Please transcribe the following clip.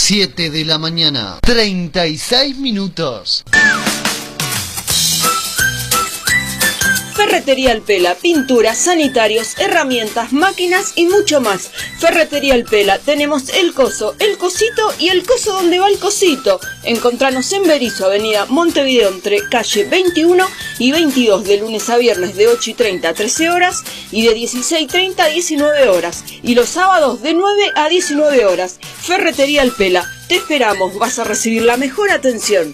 7 de la mañana, 36 minutos. Ferretería El Pela, pinturas, sanitarios, herramientas, máquinas y mucho más. Ferretería El Pela, tenemos el coso, el cosito y el coso donde va el cosito. Encontranos en Berisso, avenida Montevideo, entre calle 21 y 22, de lunes a viernes de 8:30 a 13 horas y de 16:30 a 19 horas. Y los sábados de 9 a 19 horas. Ferretería El Pela, te esperamos, vas a recibir la mejor atención.